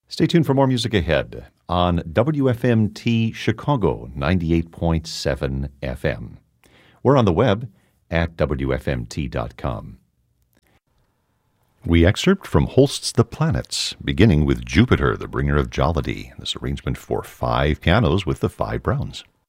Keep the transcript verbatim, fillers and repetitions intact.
Stay tuned for more music ahead on W F M T Chicago ninety-eight point seven F M. We're on the web at W F M T dot com. We excerpt from Holst's The Planets, beginning with Jupiter, the bringer of jollity. This arrangement for five pianos with the Five Browns.